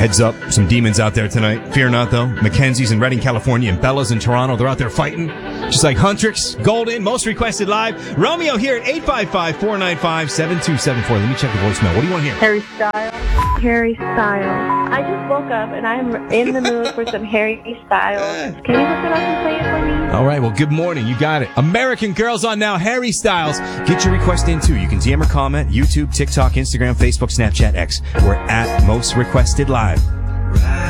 Heads up, some demons out there tonight. Fear not, though. Mackenzie's in Redding, California, and Bella's in Toronto. They're out there fighting. Just like Huntrix, Golden, most requested live. Romeo here at 855-495-7274. Let me check the voicemail. What do you want to hear? Harry Styles. Harry Styles. I just woke up and I'm in the mood for some Harry Styles. Can you hook it up and play it for me? All right, well, good morning. You got it. American Girls on now. Harry Styles. Get your request in, too. You can DM or comment. YouTube, TikTok, Instagram, Facebook, Snapchat, X. We're at Most Requested Live.